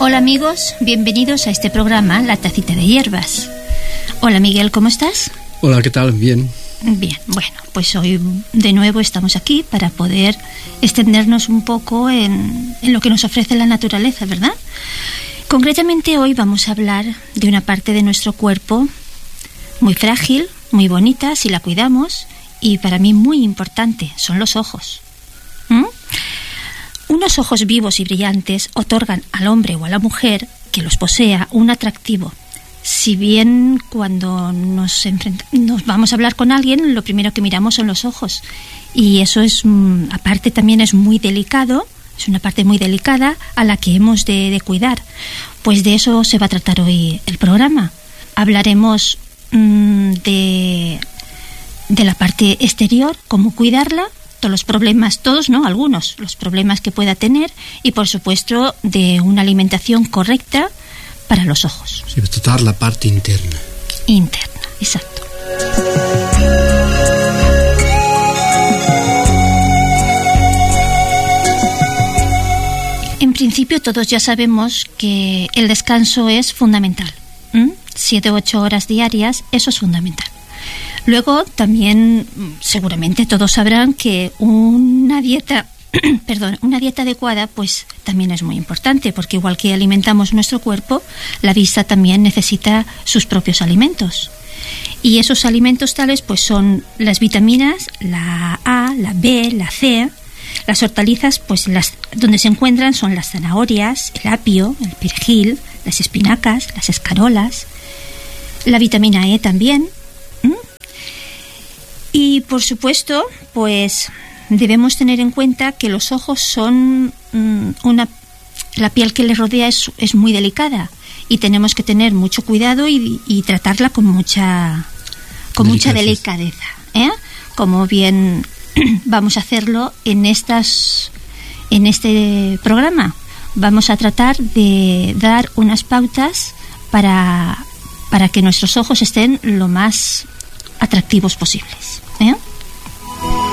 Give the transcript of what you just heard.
Hola amigos, bienvenidos a este programa La Tacita de Hierbas. Hola Miguel, ¿cómo estás? Hola, ¿qué tal? Bien. Bien, bueno, pues hoy de nuevo estamos aquí para poder extendernos un poco en lo que nos ofrece la naturaleza, ¿verdad? Concretamente hoy vamos a hablar de una parte de nuestro cuerpo muy frágil, muy bonita si la cuidamos y para mí muy importante, son los ojos. Unos ojos vivos y brillantes otorgan al hombre o a la mujer que los posea un atractivo. Si bien cuando nos vamos a hablar con alguien, lo primero que miramos son los ojos. Y eso es, aparte también es muy delicado, es una parte muy delicada a la que hemos de cuidar. Pues de eso se va a tratar hoy el programa. Hablaremos de la parte exterior, cómo cuidarla, todos los problemas, algunos, los problemas que pueda tener y por supuesto de una alimentación correcta para los ojos. Sí, tratar la parte interna. Interna, exacto. En principio todos ya sabemos que el descanso es fundamental. 7 u 8 horas diarias, eso es fundamental. Luego también seguramente todos sabrán que una dieta adecuada pues también es muy importante, porque igual que alimentamos nuestro cuerpo, la vista también necesita sus propios alimentos. Y esos alimentos tales pues son las vitaminas, la A, la B, la C. Las hortalizas pues donde se encuentran son las zanahorias, el apio, el perejil, las espinacas, las escarolas, la vitamina E también. Y por supuesto, pues debemos tener en cuenta que los ojos son la piel que les rodea es muy delicada y tenemos que tener mucho cuidado y tratarla con mucha delicadeza, ¿eh? Como bien vamos a hacerlo en este programa. Vamos a tratar de dar unas pautas para que nuestros ojos estén lo más atractivos posibles, ¿eh?